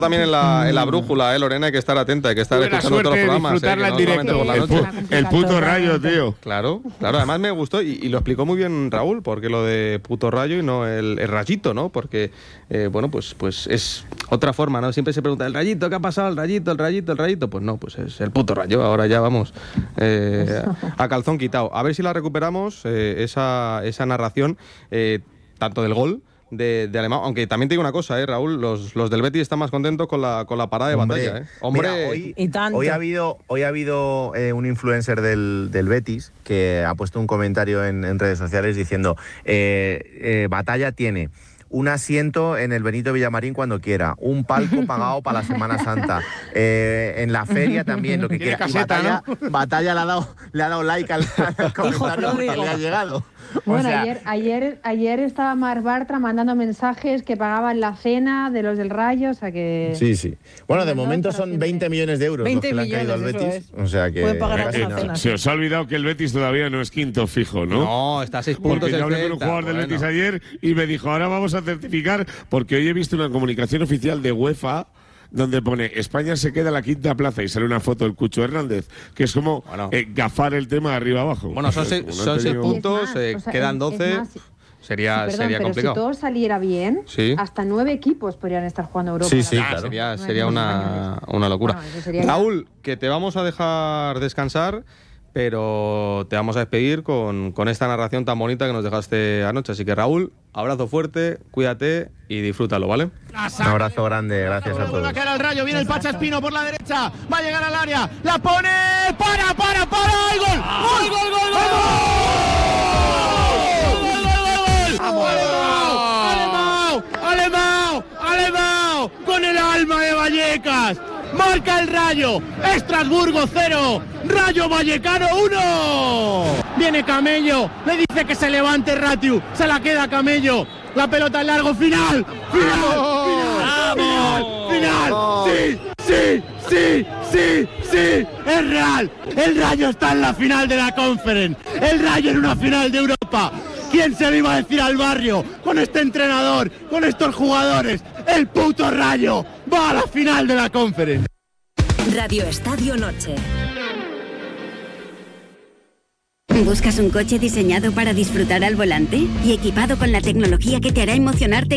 También en la brújula, Lorena, hay que estar atenta, hay que estar escuchando todos los programas. Disfrutarla en directo. Por la noche. El puto Rayo, tío. Claro, además me gustó y lo explicó muy bien Raúl, porque lo de puto Rayo y no el rayito, ¿no? Porque, pues es otra forma, ¿no? Siempre se pregunta, ¿el rayito qué ha pasado? ¿El rayito? Pues no, pues es el puto Rayo, ahora ya vamos a calzón quitado. A ver si la recuperamos, esa narración, tanto del gol, de Alemão, aunque también te digo una cosa, Raúl, los del Betis están más contentos con la parada de batalla, Hombre, mira, hoy ha habido un influencer del Betis que ha puesto un comentario en redes sociales diciendo Batalla tiene un asiento en el Benito Villamarín cuando quiera, un palco pagado para la Semana Santa, en la feria también, lo que quiera. Caseta, y Batalla le ha dado like al comentario porque le ha llegado. Bueno, o sea, ayer estaba Marc Bartra mandando mensajes que pagaban la cena de los del Rayo, o sea que... Sí. Bueno, de momento son 20 millones de euros los que le han caído al Betis. O sea que... Pueden pagar la cena. Se os ha olvidado que el Betis todavía no es quinto fijo, ¿no? No, está a 6 puntos. Porque yo hablé con un jugador del Betis ayer y me dijo, ahora vamos a certificar, porque hoy he visto una comunicación oficial de UEFA donde pone España se queda en la quinta plaza y sale una foto del Cucho Hernández, que es como gafar el tema de arriba abajo. Bueno, son 6 puntos, quedan 12. Sería complicado. Pero si todo saliera bien, hasta 9 equipos podrían estar jugando Europa. Sí, claro. Sería una locura. Bueno, Raúl, que te vamos a dejar descansar, pero te vamos a despedir con esta narración tan bonita que nos dejaste anoche. Así que, Raúl, abrazo fuerte, cuídate y disfrútalo, ¿vale? Un abrazo grande, gracias a todos. Va a caer al Rayo, viene el Pacha Espino por la derecha, va a llegar al área, la pone, para, ¡y gol! ¡Alemão! Con el alma de Vallecas. Marca el Rayo. Estrasburgo 0. Rayo Vallecano 1. Viene Camello. Le dice que se levante Ratiu. Se la queda Camello. La pelota en largo. Final. Sí. Es real. El Rayo está en la final de la Conference. El Rayo en una final de Europa. ¿Quién se lo iba a decir al barrio? Con este entrenador, con estos jugadores, el puto Rayo va a la final de la Conference. Radio Estadio Noche. ¿Buscas un coche diseñado para disfrutar al volante y equipado con la tecnología que te hará emocionarte